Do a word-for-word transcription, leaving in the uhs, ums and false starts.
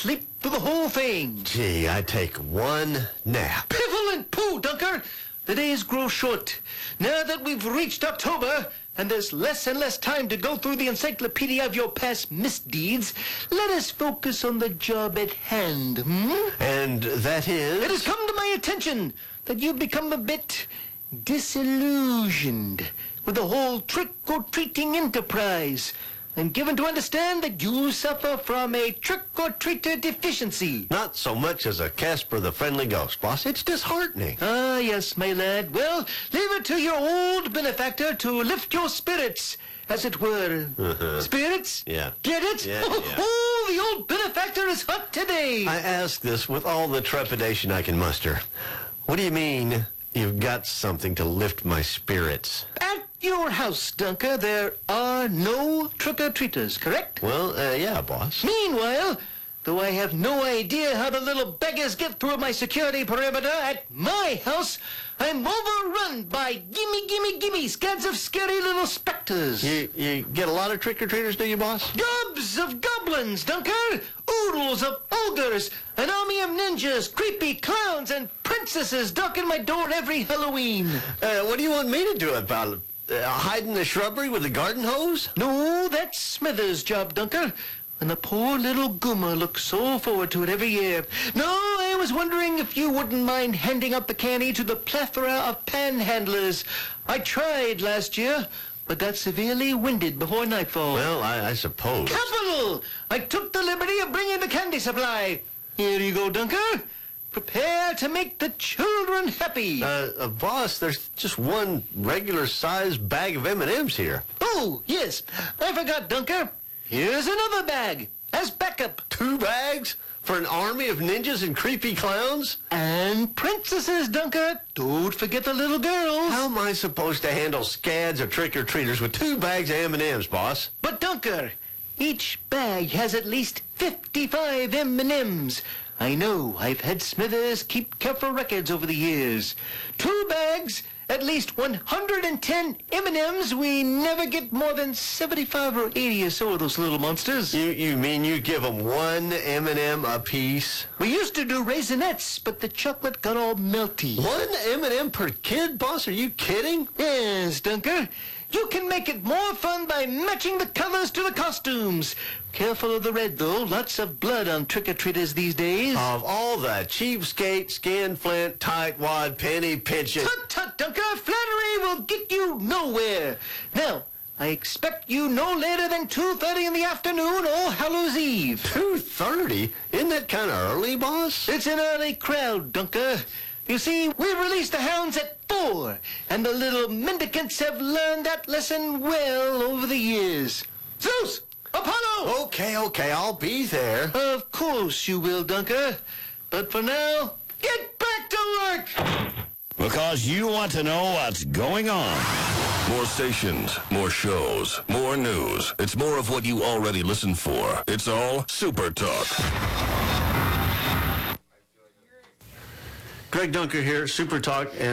sleep through the whole thing. Gee, I take one nap. Piffle and pooh, Dunker. The days grow short. Now that we've reached October, and there's less and less time to go through the encyclopedia of your past misdeeds, let us focus on the job at hand, hmm? And that is? It has come to my attention that you've become a bit disillusioned with the whole trick-or-treating enterprise. I'm given to understand that you suffer from a trick-or-treater deficiency. Not so much as a Casper the Friendly Ghost, boss. It's disheartening. Ah, yes, my lad. Well, leave it to your old benefactor to lift your spirits, as it were. Uh-huh. Spirits? Yeah. Get it? Yeah, oh, yeah. oh, the old benefactor is hot today. I ask this with all the trepidation I can muster. What do you mean you've got something to lift my spirits? At your house, Dunker, there are no trick-or-treaters, correct? Well, uh, yeah, boss. Meanwhile, though I have no idea how the little beggars get through my security perimeter, at my house, I'm overrun by gimme, gimme, gimme scads of scary little specters. You, you get a lot of trick-or-treaters, do you, boss? Gobs of goblins, Dunker! Oodles of ogres! An army of ninjas, creepy clowns, and princesses knocking my door every Halloween. Uh, what do you want me to do about it? Uh, hide in the shrubbery with a garden hose? No, that's Smithers' job, Dunker. And the poor little Goomer looks so forward to it every year. No, I was wondering if you wouldn't mind handing out the candy to the plethora of panhandlers. I tried last year, but got severely winded before nightfall. Well, I, I suppose. Capital! I took the liberty of bringing the candy supply. Here you go, Dunker. Prepare to make the children happy. Uh, uh, boss, there's just one regular-sized bag of M and M's here. Oh, yes. I forgot, Dunker. Here's another bag as backup. Two bags? For an army of ninjas and creepy clowns? And princesses, Dunker. Don't forget the little girls. How am I supposed to handle scads or trick-or-treaters with two bags of M and M's, boss? But, Dunker, each bag has at least fifty-five M and M's. I know. I've had Smithers keep careful records over the years. Two bags, at least one hundred ten M and M's. We never get more than seventy-five or eighty or so of those little monsters. You you mean you give them one M and M apiece? We used to do Raisinets, but the chocolate got all melty. One M and M per kid, boss? Are you kidding? Yes, Dunker. You can make it more fun by matching the colors to the costumes. Careful of the red, though. Lots of blood on trick-or-treaters these days. Of all the cheapskate, skinflint, tightwad, penny pinching... Tut, tut, Dunker. Flattery will get you nowhere. Now, I expect you no later than two thirty in the afternoon, All Hallows Eve. two thirty? Isn't that kind of early, boss? It's an early crowd, Dunker. You see, we released the hounds at four, and the little mendicants have learned that lesson well over the years. Zeus! Apollo! Okay, okay, I'll be there. Of course you will, Dunker. But for now, get back to work! Because you want to know what's going on. More stations, more shows, more news. It's more of what you already listen for. It's all Super Talk. Greg Dunker here, Super Talk, and